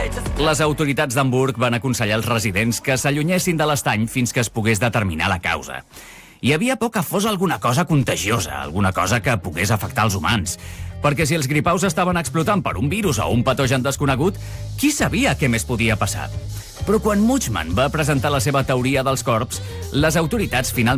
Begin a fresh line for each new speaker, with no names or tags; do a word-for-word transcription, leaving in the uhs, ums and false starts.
Les autoritats d'Hamburg van aconsellar als residents que s'allunyessin de l'estany fins que es pogués determinar la causa. Hi havia por que fos alguna cosa contagiosa, alguna cosa que pogués afectar els humans. Perquè si els gripaus estaven explotant per un virus o un patogen desconegut, qui sabia què més podia passar? Però quan Mutschmann va presentar la seva teoria dels corps, les autoritats finalment